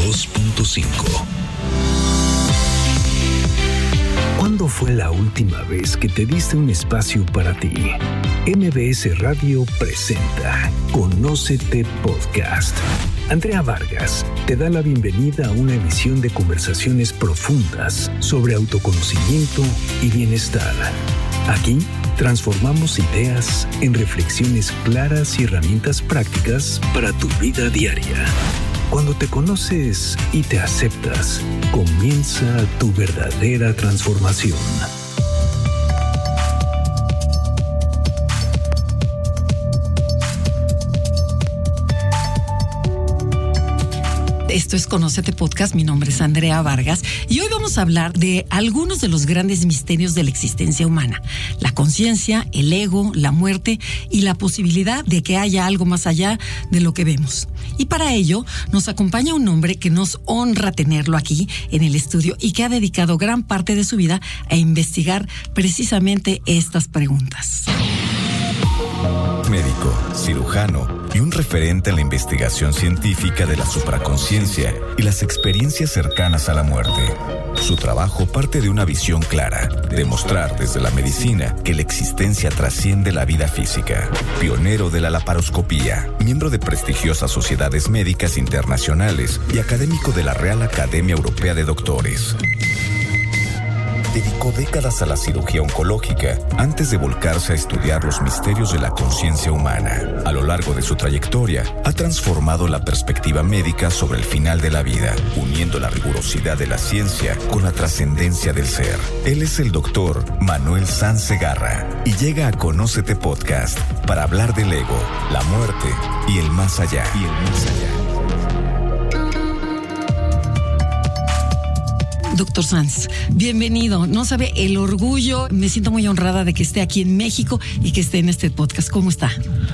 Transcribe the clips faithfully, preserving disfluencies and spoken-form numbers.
dos punto cinco. ¿Cuándo fue la última vez que te diste un espacio para ti? M B S Radio presenta Conócete Podcast. Andrea Vargas te da la bienvenida a una emisión de conversaciones profundas sobre autoconocimiento y bienestar. Aquí transformamos ideas en reflexiones claras y herramientas prácticas para tu vida diaria. Cuando te conoces y te aceptas, comienza tu verdadera transformación. Esto es Conócete Podcast, mi nombre es Andrea Vargas y hoy vamos a hablar de algunos de los grandes misterios de la existencia humana: la conciencia, el ego, la muerte y la posibilidad de que haya algo más allá de lo que vemos. Y para ello nos acompaña un hombre que nos honra tenerlo aquí en el estudio y que ha dedicado gran parte de su vida a investigar precisamente estas preguntas. Médico, cirujano y un referente en la investigación científica de la supraconsciencia y las experiencias cercanas a la muerte. Su trabajo parte de una visión clara: demostrar desde la medicina que la existencia trasciende la vida física. Pionero de la laparoscopía, miembro de prestigiosas sociedades médicas internacionales y académico de la Real Academia Europea de Doctores. Dedicó décadas a la cirugía oncológica antes de volcarse a estudiar los misterios de la conciencia humana. A lo largo de su trayectoria, ha transformado la perspectiva médica sobre el final de la vida, uniendo la rigurosidad de la ciencia con la trascendencia del ser. Él es el doctor Manuel Sanz Segarra y llega a Conócete Podcast para hablar del ego, la muerte y el más allá. Y el más allá. Doctor Sanz, bienvenido. No sabe el orgullo, me siento muy honrada de que esté aquí en México y que esté en este podcast. ¿Cómo está?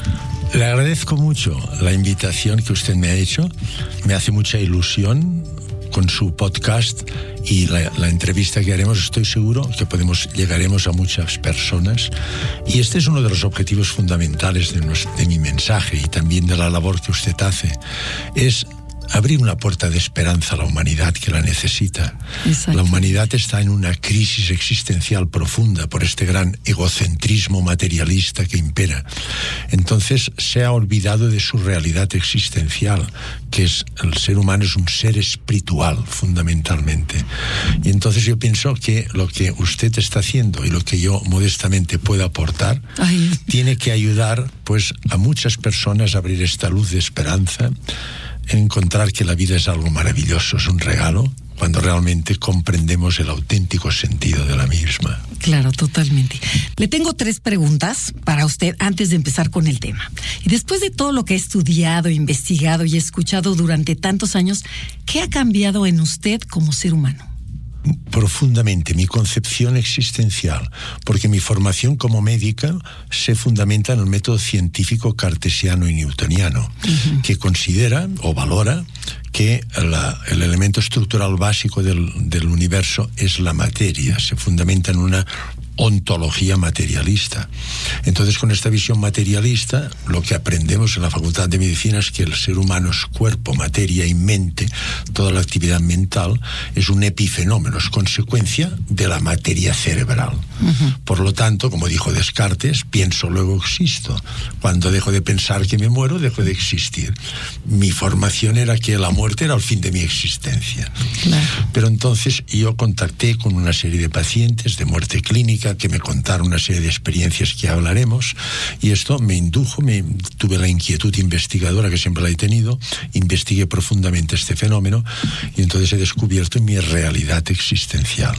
Le agradezco mucho la invitación que usted me ha hecho. Me hace mucha ilusión con su podcast y la, la entrevista que haremos. Estoy seguro que podemos, llegaremos a muchas personas. Y este es uno de los objetivos fundamentales de, nos, de mi mensaje y también de la labor que usted hace. Es abrir una puerta de esperanza a la humanidad que la necesita. Exacto. La humanidad está en una crisis existencial profunda por este gran egocentrismo materialista que impera. Entonces se ha olvidado de su realidad existencial, que es el ser humano es un ser espiritual fundamentalmente. Y entonces yo pienso que lo que usted está haciendo y lo que yo modestamente puedo aportar Ay. tiene que ayudar pues a muchas personas a abrir esta luz de esperanza, encontrar que la vida es algo maravilloso, es un regalo, cuando realmente comprendemos el auténtico sentido de la misma. Claro, totalmente. Le tengo tres preguntas para usted antes de empezar con el tema. Y después de todo lo que ha estudiado, investigado y escuchado durante tantos años, ¿qué ha cambiado en usted como ser humano? Profundamente mi concepción existencial, porque mi formación como médica se fundamenta en el método científico cartesiano y newtoniano, uh-huh. que considera o valora que la, el elemento estructural básico del, del universo es la materia, se fundamenta en una ontología materialista. Entonces, con esta visión materialista, lo que aprendemos en la Facultad de Medicina es que el ser humano es cuerpo, materia y mente. Toda la actividad mental es un epifenómeno, es consecuencia de la materia cerebral. Uh-huh. Por lo tanto, como dijo Descartes, pienso, luego existo. Cuando dejo de pensar que me muero, dejo de existir. Mi formación era que la muerte era el fin de mi existencia. Claro. Pero entonces yo contacté con una serie de pacientes de muerte clínica que me contaron una serie de experiencias que hablaremos, y esto me indujo, me, tuve la inquietud investigadora que siempre la he tenido, investigué profundamente este fenómeno y entonces he descubierto mi realidad existencial.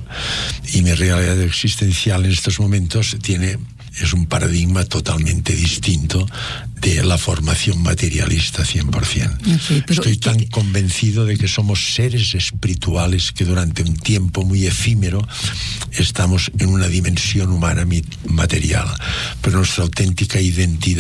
Y mi realidad existencial en estos momentos tiene, es un paradigma totalmente distinto de la formación materialista cien por ciento. Okay, pero Estoy tan que... convencido de que somos seres espirituales que durante un tiempo muy efímero estamos en una dimensión humana material, pero nuestra auténtica identidad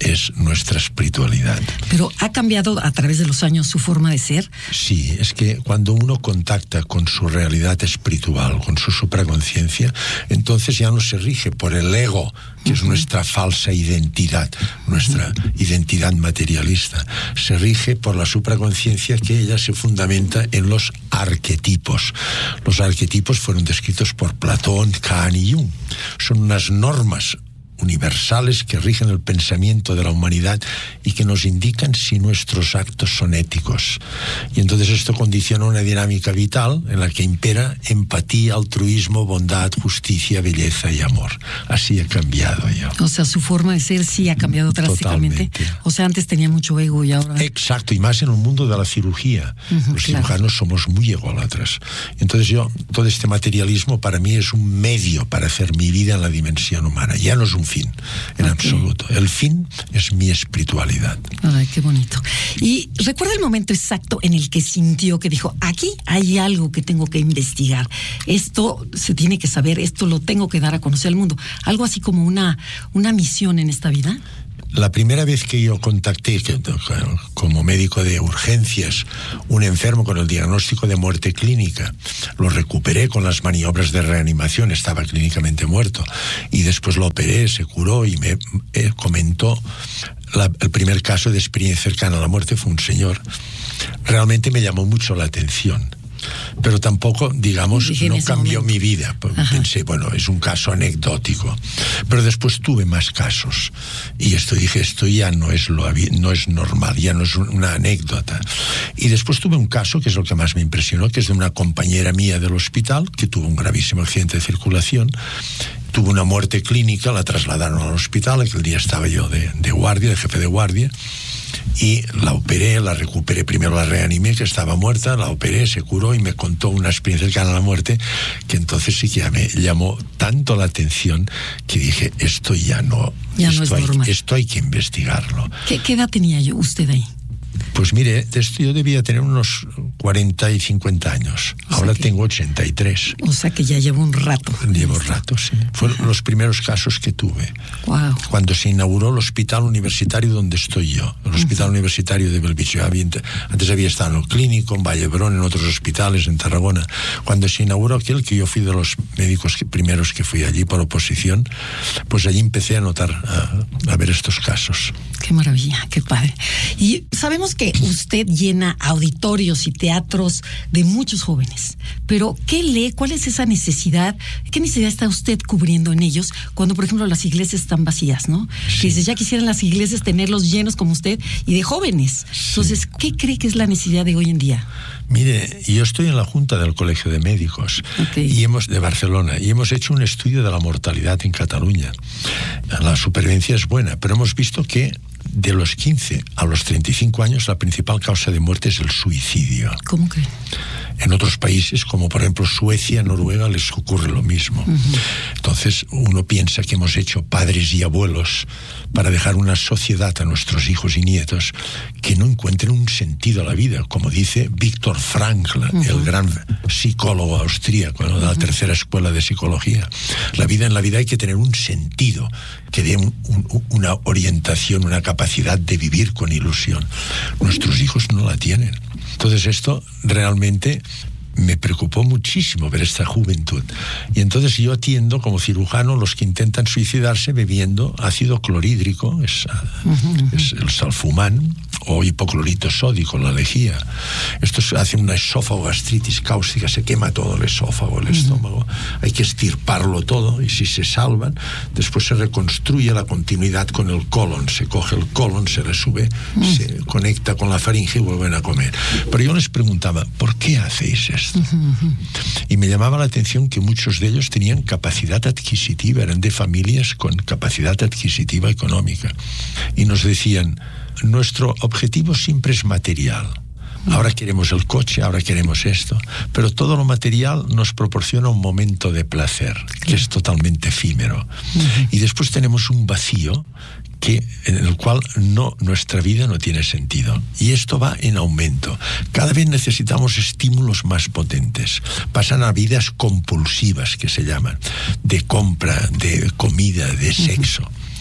es nuestra espiritualidad. Pero ¿ha cambiado a través de los años su forma de ser? Sí, es que cuando uno contacta con su realidad espiritual, con su supraconciencia, entonces ya no se rige por el ego, que uh-huh. es nuestra falsa identidad, nuestra uh-huh. identidad materialista. Se rige por la supraconciencia, que ella se fundamenta en los arquetipos. Los arquetipos fueron descritos por Platón, Kant y Jung. Son unas normas universales que rigen el pensamiento de la humanidad y que nos indican si nuestros actos son éticos. Y entonces esto condiciona una dinámica vital en la que impera empatía, altruismo, bondad, justicia, belleza y amor. Así ha cambiado ya. O sea, su forma de ser sí ha cambiado drásticamente. Totalmente. O sea, antes tenía mucho ego y ahora... Exacto, y más en el mundo de la cirugía. Uh-huh, Los claro. cirujanos somos muy ególatras. Entonces yo, todo este materialismo para mí es un medio para hacer mi vida en la dimensión humana. Ya no es un fin, en okay. absoluto. El fin es mi espiritualidad. Ay, qué bonito. Y recuerda el momento exacto en el que sintió que dijo, aquí hay algo que tengo que investigar. Esto se tiene que saber, esto lo tengo que dar a conocer al mundo. Algo así como una, una misión en esta vida. La primera vez que yo contacté que, como médico de urgencias un enfermo con el diagnóstico de muerte clínica, lo recuperé con las maniobras de reanimación, estaba clínicamente muerto, y después lo operé, se curó y me eh, comentó la, el primer caso de experiencia cercana a la muerte fue un señor. Realmente me llamó mucho la atención. Pero tampoco, digamos, no cambió momento. mi vida. Ajá. Pensé, bueno, es un caso anecdótico. Pero después tuve más casos. Y esto dije, esto ya no es, lo, no es normal, ya no es una anécdota. Y después tuve un caso, que es lo que más me impresionó, que es de una compañera mía del hospital, que tuvo un gravísimo accidente de circulación. Tuvo una muerte clínica, la trasladaron al hospital, aquel día estaba yo de, de guardia, de jefe de guardia. Y la operé, la recuperé, primero la reanimé, que estaba muerta, la operé, se curó y me contó una experiencia cercana a la muerte que entonces sí que ya me llamó tanto la atención que dije, esto ya no, ya esto, no es hay, normal. esto hay que investigarlo. ¿Qué, qué edad tenía yo, usted ahí? Pues mire, de esto yo debía tener unos cuarenta y cincuenta años. O Ahora que, tengo ochenta y tres. O sea que ya llevo un rato. Llevo un rato, sí. Fueron Ajá. los primeros casos que tuve. Wow. Cuando se inauguró el hospital universitario donde estoy yo, el hospital uh-huh. universitario de Belviche. Antes había estado en el Clínico, en Vallebrón, en otros hospitales, en Tarragona. Cuando se inauguró aquel, que yo fui de los médicos que, primeros que fui allí por oposición, pues allí empecé a notar, a, a ver estos casos. Qué maravilla, qué padre. Y sabemos que usted llena auditorios y teatros de muchos jóvenes, pero ¿qué lee? ¿Cuál es esa necesidad? ¿Qué necesidad está usted cubriendo en ellos cuando, por ejemplo, las iglesias están vacías, ¿no? Sí. Que dice, ya quisieran las iglesias tenerlos llenos como usted y de jóvenes. Sí. Entonces, ¿qué cree que es la necesidad de hoy en día? Mire, yo estoy en la Junta del Colegio de Médicos okay. y hemos de Barcelona y hemos hecho un estudio de la mortalidad en Cataluña. La supervivencia es buena, pero hemos visto que de los quince a los treinta y cinco años la principal causa de muerte es el suicidio. ¿Cómo cree? En otros países, como por ejemplo Suecia, Noruega, les ocurre lo mismo. Uh-huh. Entonces uno piensa que hemos hecho padres y abuelos para dejar una sociedad a nuestros hijos y nietos que no encuentren un sentido a la vida, como dice Viktor Frankl, uh-huh. el gran psicólogo austríaco, ¿no? de la uh-huh. tercera escuela de psicología. La vida en la vida hay que tener un sentido que dé un, un, una orientación, una capacidad de vivir con ilusión. Nuestros hijos no la tienen. Entonces esto realmente me preocupó muchísimo ver esta juventud. Y entonces yo atiendo como cirujano los que intentan suicidarse bebiendo ácido clorhídrico, es, uh-huh. es el salfumán, o hipoclorito sódico, la lejía. Esto hace una esófago-gastritis cáustica, se quema todo el esófago, el uh-huh. estómago. Hay que estirparlo todo y si se salvan, después se reconstruye la continuidad con el colon. Se coge el colon, se le sube, uh-huh. se conecta con la faringe y vuelven a comer. Pero yo les preguntaba, ¿por qué hacéis esto? Uh-huh. Y me llamaba la atención que muchos de ellos tenían capacidad adquisitiva, eran de familias con capacidad adquisitiva económica. Y nos decían, nuestro objetivo siempre es material. Ahora queremos el coche, ahora queremos esto, pero todo lo material nos proporciona un momento de placer, que es totalmente efímero. Uh-huh. Y después tenemos un vacío que, en el cual no, nuestra vida no tiene sentido. Y esto va en aumento. Cada vez necesitamos estímulos más potentes. Pasan a vidas compulsivas, que se llaman, de compra, de comida, de sexo. Uh-huh.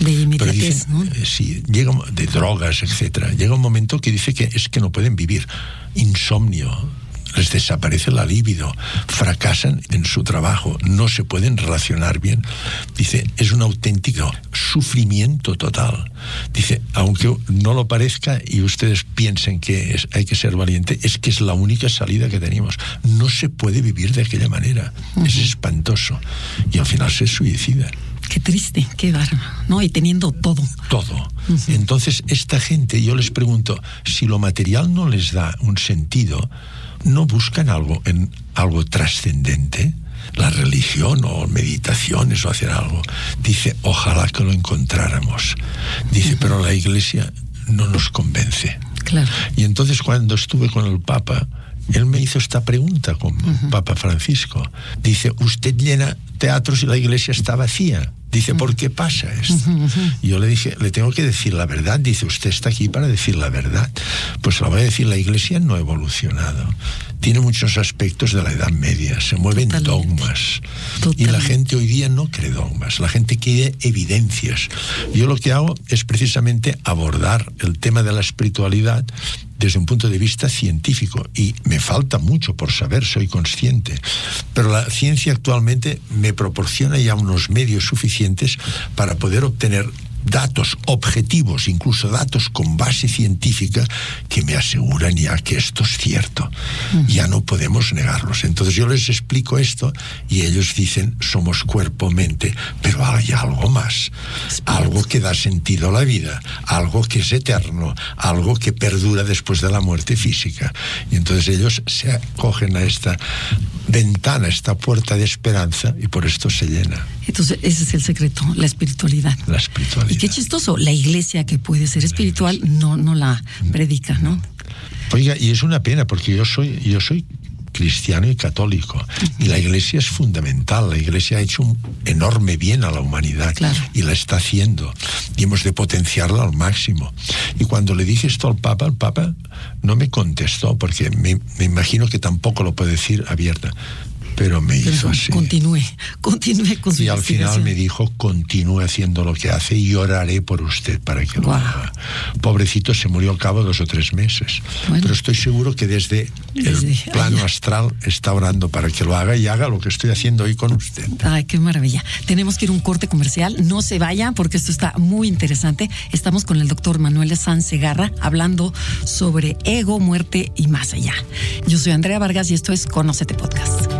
De inmediatez, dicen, ¿no? Eh, sí, llega, de drogas, etcétera. Llega un momento que dice que es que no pueden vivir. Insomnio, les desaparece la libido, fracasan en su trabajo, no se pueden relacionar bien. Dice, es un auténtico sufrimiento total. Dice, aunque no lo parezca y ustedes piensen que es, hay que ser valiente, es que es la única salida que tenemos. No se puede vivir de aquella manera. Uh-huh. Es espantoso. Y al final se suicidan. Qué triste, qué bárbaro, ¿no? Y teniendo todo. Todo. Uh-huh. Entonces, esta gente, yo les pregunto, si lo material no les da un sentido, ¿no buscan algo en algo trascendente? La religión o meditaciones o hacer algo. Dice, ojalá que lo encontráramos. Dice, uh-huh. pero la Iglesia no nos convence. Claro. Y entonces cuando estuve con el Papa, él me hizo esta pregunta con uh-huh. Papa Francisco. Dice, usted llena teatros y la Iglesia está vacía. Dice, ¿por qué pasa esto? Uh-huh, uh-huh. Y yo le dije, le tengo que decir la verdad. Dice, usted está aquí para decir la verdad. Pues la voy a decir, la Iglesia no ha evolucionado. Tiene muchos aspectos de la Edad Media. Se mueven Totalmente. dogmas. Totalmente. Y la gente hoy día no cree dogmas. La gente quiere evidencias. Yo lo que hago es precisamente abordar el tema de la espiritualidad desde un punto de vista científico, y me falta mucho por saber, soy consciente, pero la ciencia actualmente me proporciona ya unos medios suficientes para poder obtener datos objetivos, incluso datos con base científica, que me aseguran ya que esto es cierto. Uh-huh. Ya no podemos negarlos. Entonces yo les explico esto y ellos dicen, somos cuerpo, mente, pero hay algo más, algo que da sentido a la vida, algo que es eterno, algo que perdura después de la muerte física. Y entonces ellos se acogen a esta ventana, esta puerta de esperanza, y por esto se llena. Entonces ese es el secreto, la espiritualidad. La espiritualidad. Y qué chistoso, la Iglesia, que puede ser espiritual, no, no la predica, ¿no? Oiga, y es una pena, porque yo soy, yo soy cristiano y católico, uh-huh. y la Iglesia es fundamental. La Iglesia ha hecho un enorme bien a la humanidad, claro. y la está haciendo, y hemos de potenciarla al máximo. Y cuando le dije esto al Papa, el Papa no me contestó, porque me, me imagino que tampoco lo puede decir abierta. Pero me hizo Pero así. Continúe, continúe con su Y al final me dijo, continúe haciendo lo que hace y oraré por usted para que wow. lo haga. Pobrecito, se murió al cabo de dos o tres meses. Bueno, pero estoy seguro que desde, desde el plano allá. astral está orando para que lo haga y haga lo que estoy haciendo hoy con usted. Ay, qué maravilla. Tenemos que ir a un corte comercial. No se vayan porque esto está muy interesante. Estamos con el doctor Manuel Sanz Segarra hablando sobre ego, muerte y más allá. Yo soy Andrea Vargas y esto es Conócete Podcast.